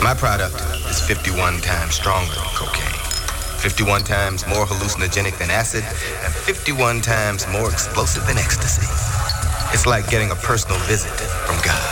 My product is 51 times stronger than cocaine, 51 times more hallucinogenic than acid, and 51 times more explosive than ecstasy. It's like getting a personal visit from God.